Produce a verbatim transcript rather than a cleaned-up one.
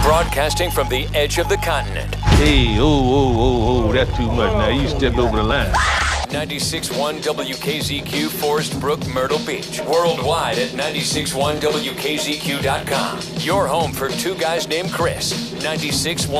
Broadcasting from the edge of the continent. Hey, oh, oh, oh, oh, that's too much. Now you stepped over the line. ninety-six point one W K Z Q, Forest Brook, Myrtle Beach. Worldwide at ninety-six point one W K Z Q dot com. Your home for two guys named Chris. ninety-six point one